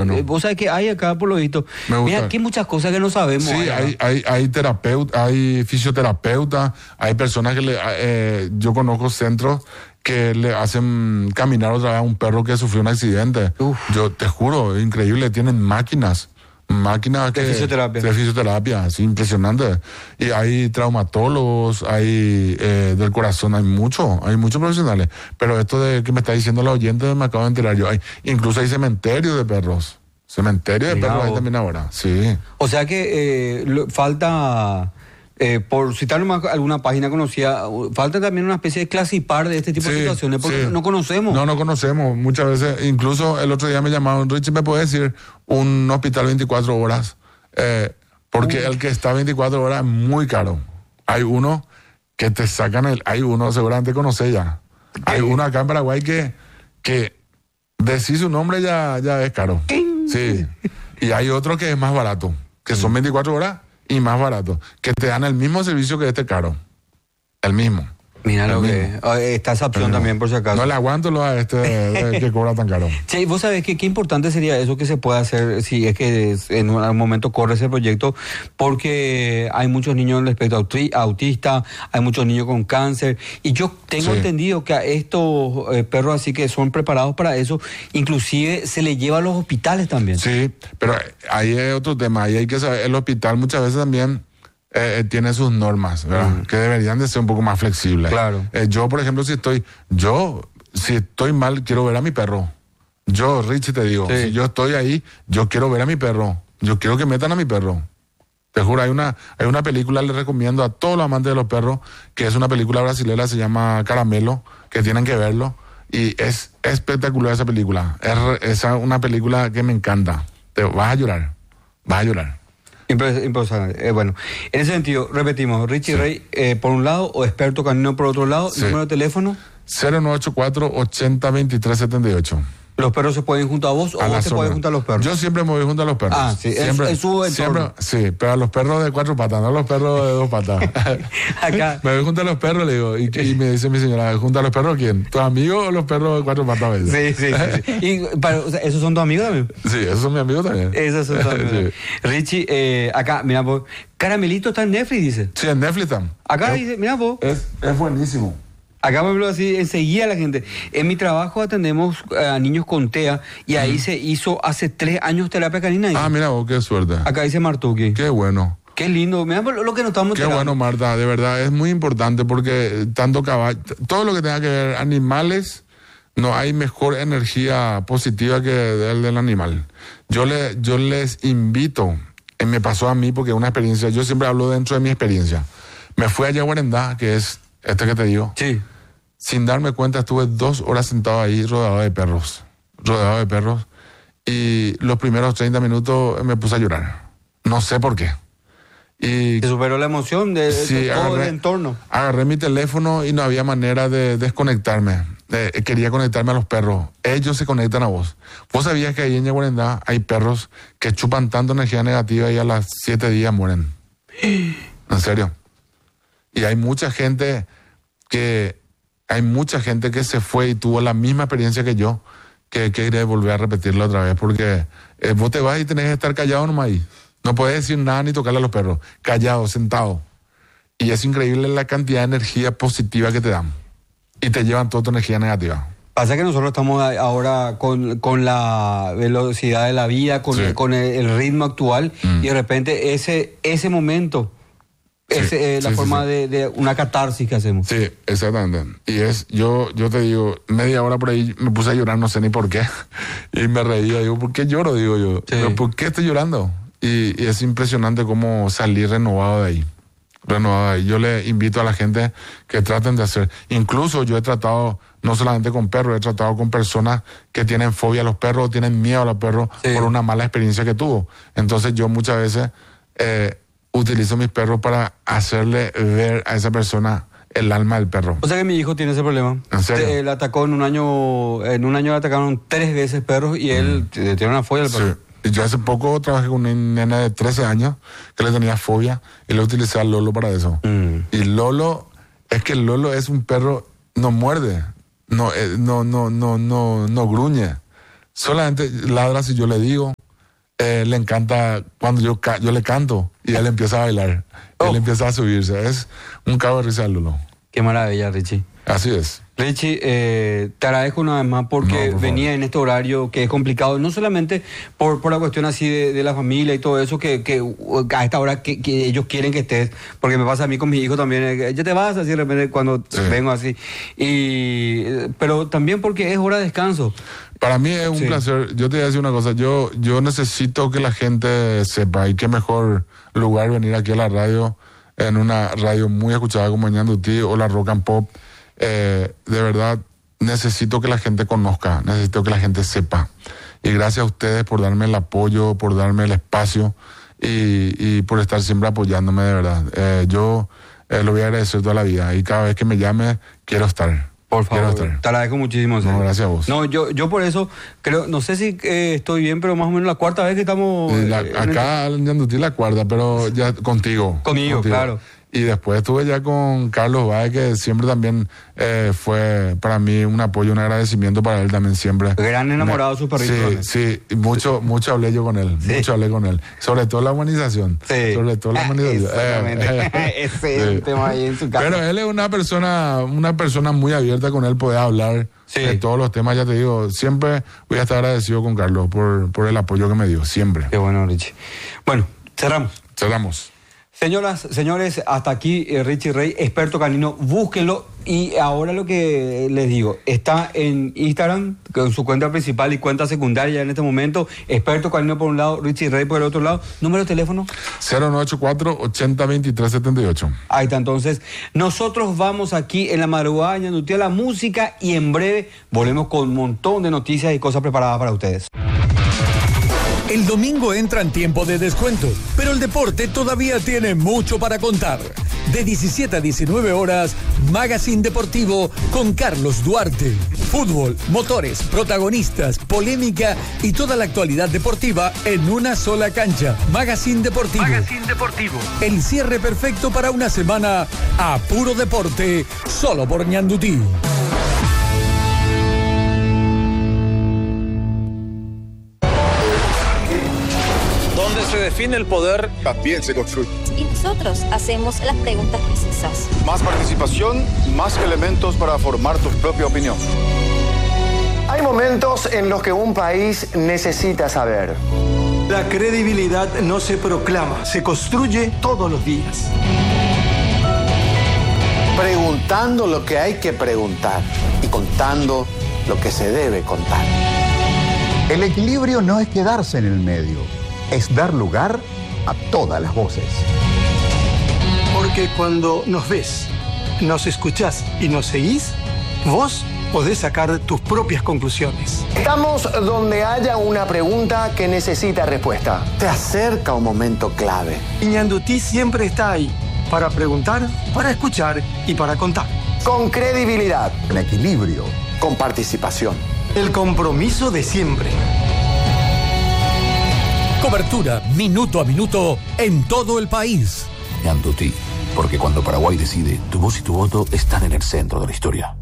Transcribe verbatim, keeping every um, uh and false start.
bueno. Eh, vos sabés que hay acá, por lo visto. Me gusta. Mira, aquí hay muchas cosas que no sabemos. Sí, hay, hay, hay terapeuta, hay fisioterapeuta, hay personas que le, eh, yo conozco centros que le hacen caminar otra vez a un perro que sufrió un accidente. Uf. Yo te juro, es increíble, tienen máquinas. Máquinas que, De fisioterapia. De fisioterapia, sí, impresionante. Y hay traumatólogos, hay eh, del corazón, hay mucho, hay muchos profesionales. Pero esto de que me está diciendo la oyente, me acabo de enterar yo. Hay, incluso hay cementerios de perros. Cementerio de Mirá perros hay vos. también ahora, sí. O sea que eh, lo- falta, eh, por citar nomás alguna página conocida, uh, falta también una especie de clasipar de este tipo de Sí, situaciones, porque sí. no conocemos. No, no conocemos. Muchas veces, incluso el otro día me llamaron, Richie, ¿me puede decir un hospital veinticuatro horas? Eh, porque el que está veinticuatro horas es muy caro. Hay uno que te sacan el... Hay uno, seguramente conoce ya. Hay uno acá en Paraguay que, que decir su nombre ya, ya es caro. Sí. Y hay otro que es más barato, que son veinticuatro horas y más barato, que te dan el mismo servicio que este caro. El mismo. Mira El lo que mismo. eh, está esa opción El mismo. también, por si acaso. No le aguanto lo a este eh, que cobra tan caro. Sí, vos sabés que qué importante sería eso que se pueda hacer si es que es- en un algún momento corre ese proyecto, porque hay muchos niños en el espectro autri- autista, hay muchos niños con cáncer, y yo tengo Sí. entendido que a estos eh, perros así que son preparados para eso, inclusive se les lleva a los hospitales también. Sí, pero ahí es otro tema. Ahí hay que saber, el hospital muchas veces también eh, tiene sus normas, ¿verdad? Mm. Que deberían de ser un poco más flexibles. Claro. Eh, yo, por ejemplo, si estoy, yo, si estoy mal, quiero ver a mi perro. Yo, Richie, te digo, Sí. si yo estoy ahí, yo quiero ver a mi perro. Yo quiero que metan a mi perro. Te juro, hay una, hay una película, le recomiendo a todos los amantes de los perros, que es una película brasileña, se llama Caramelo, que tienen que verlo. Y es espectacular esa película. Es re- esa una película que me encanta. Te vas a llorar. Vas a llorar. Impres- Impresionante. Eh, bueno, en ese sentido, repetimos, Richie Sí. Rey eh, por un lado o experto canino por otro lado, Sí. número de teléfono. cero nueve ocho cuatro, ochenta, veintitrés, setenta y ocho. ¿Los perros se pueden junto a vos o A la vos te zona. puedes junto a los perros? Yo siempre me voy junto a los perros. Ah, sí, es- siempre, es su entorno. siempre, sí, pero a los perros de cuatro patas, no a los perros de dos patas. Acá. Me voy junto a los perros, le digo, y, y me dice mi señora, ¿junto a los perros quién? ¿Tus amigos o los perros de cuatro patas a veces? Sí, sí, sí. sí. Y, para- o sea, ¿esos son tus amigos también? Sí, esos son mis amigos también. Esos son tus amigos. Sí. Richie, eh, acá, mira vos, Caramelito está en Netflix, dice. Sí, en Netflix también. Acá es, dice, mira vos, es, es buenísimo. acá me habló así enseguida la gente. En mi trabajo atendemos eh, a niños con T E A y ahí se hizo hace tres años terapia canina. dice. Ah, mira vos, qué suerte. Acá dice Martuki. Qué bueno. Qué lindo, mira lo lo que nos estamos Qué enterando. bueno, Marta, de verdad, es muy importante porque tanto caballo, todo lo que tenga que ver animales, no hay mejor energía positiva que el del animal. Yo, le, yo les invito, eh, me pasó a mí porque es una experiencia, yo siempre hablo dentro de mi experiencia. Me fui a Yaguarendá, que es este que te digo, Sí. sin darme cuenta estuve dos horas sentado ahí rodeado de perros, rodeado de perros, y los primeros treinta minutos me puse a llorar. No sé por qué. Y Se superó la emoción de, de Sí, todo agarré- el entorno. Agarré mi teléfono y no había manera de desconectarme. Eh, quería conectarme a los perros. Ellos se conectan a vos. Vos sabías que ahí en Yaguarendá hay perros que chupan tanto energía negativa y a las siete días mueren. En serio. Y hay mucha gente que hay mucha gente que se fue y tuvo la misma experiencia que yo, que quiere volver a repetirlo otra vez, porque eh, vos te vas y tenés que estar callado nomás ahí. No puedes decir nada ni tocarle a los perros. Callado, sentado. Y es increíble la cantidad de energía positiva que te dan. Y te llevan toda tu energía negativa. Pasa que nosotros estamos a- ahora con, con la velocidad de la vida, con, Sí. el, con el, el ritmo actual, Mm. y de repente ese, ese momento Sí, es eh, la sí, sí, forma sí. De, de una catarsis que hacemos. Sí, exactamente. Y es, yo, yo te digo, media hora por ahí me puse a llorar, no sé ni por qué. Y me reía, digo, ¿por qué lloro? Digo yo, Sí. ¿pero por qué estoy llorando? Y, y es impresionante cómo salir renovado de ahí. Renovado de ahí. Yo le invito a la gente que traten de hacer. Incluso yo he tratado, no solamente con perros, he tratado con personas que tienen fobia a los perros, tienen miedo a los perros Sí. por una mala experiencia que tuvo. Entonces yo muchas veces eh, utilizo mis perros para hacerle ver a esa persona el alma del perro. O sea que mi hijo tiene ese problema. ¿En serio? Te- Él atacó en un año, en un año le atacaron tres veces perros y él t- tiene una fobia al perro. Sí. Y yo hace poco trabajé con una nena de trece años que le tenía fobia y le utilicé al Lolo para eso. Mm. Y Lolo, es que Lolo es un perro, no muerde, no, eh, no, no, no, no, no gruñe. Solamente ladra si yo le digo, eh, le encanta cuando yo, ca- yo le canto y él empieza a bailar. Oh. Él empieza a subirse. Es un cabo de risa el Lulo. Qué maravilla, Richie. Así es. Richie, eh, te agradezco una vez más porque No, por favor. venía en este horario que es complicado, no solamente por, por la cuestión así de, de la familia y todo eso, que, que uh, a esta hora que, que ellos quieren que estés, porque me pasa a mí con mi hijo también, eh, ya te vas así de repente cuando Sí. vengo así, y, eh, pero también porque es hora de descanso. Para mí es un Sí. placer. Yo te voy a decir una cosa. Yo, yo necesito que la gente sepa, y qué mejor lugar venir aquí a la radio, en una radio muy escuchada como Ñandutí o la Rock and Pop. Eh, de verdad, necesito que la gente conozca, necesito que la gente sepa. Y gracias a ustedes por darme el apoyo, por darme el espacio y, y por estar siempre apoyándome, de verdad. Eh, yo eh, lo voy a agradecer toda la vida y cada vez que me llame, quiero estar. Por Quiero favor, estar. te agradezco muchísimo. en No, serio. gracias a vos. No, yo, yo por eso creo, no sé si eh, estoy bien, pero más o menos la cuarta vez que estamos... Eh, la- eh, en el- acá en Ñandutí la cuarta, pero ya contigo. Conmigo, claro. Y después estuve ya con Carlos Báez, que siempre también eh, fue para mí un apoyo, un agradecimiento para él también siempre. Gran enamorado de su perrito. Sí, sí, y mucho, mucho hablé yo con él, Sí. mucho hablé con él. Sobre todo la humanización. Sí. Sobre todo la Ah, humanización. exactamente. Ese es el tema ahí en su casa. Pero él es una persona, una persona muy abierta, con él poder hablar Sí. de todos los temas, ya te digo. Siempre voy a estar agradecido con Carlos por, por el apoyo que me dio, siempre. Qué bueno, Richie. Bueno, cerramos. Cerramos. Señoras, señores, hasta aquí eh, Richie Rey, experto canino, búsquenlo. Y ahora lo que les digo, está en Instagram, con su cuenta principal y cuenta secundaria en este momento, experto canino por un lado, Richie Rey por el otro lado, número de teléfono. cero nueve ocho cuatro, ochenta, veintitrés, setenta y ocho. Ahí está, entonces, nosotros vamos aquí en la madrugada de Ñandutí a la música y en breve volvemos con un montón de noticias y cosas preparadas para ustedes. El domingo entra en tiempo de descuento, pero el deporte todavía tiene mucho para contar. De diecisiete a diecinueve horas, Magazine Deportivo con Carlos Duarte. Fútbol, motores, protagonistas, polémica y toda la actualidad deportiva en una sola cancha. Magazine Deportivo. Magazine Deportivo. El cierre perfecto para una semana a puro deporte, solo por Ñandutí. Donde se define el poder, también se construye. Y nosotros hacemos las preguntas precisas. Más participación, más elementos para formar tu propia opinión. Hay momentos en los que un país necesita saber. La credibilidad no se proclama, se construye todos los días. Preguntando lo que hay que preguntar y contando lo que se debe contar. El equilibrio no es quedarse en el medio, es dar lugar a todas las voces. Porque cuando nos ves, nos escuchás y nos seguís, vos podés sacar tus propias conclusiones. Estamos donde haya una pregunta que necesita respuesta. Te acerca un momento clave. Y Ñandutí siempre está ahí, para preguntar, para escuchar y para contar. Con credibilidad. En equilibrio. Con participación. El compromiso de siempre. Cobertura minuto a minuto en todo el país. Ñandutí, porque cuando Paraguay decide, tu voz y tu voto están en el centro de la historia.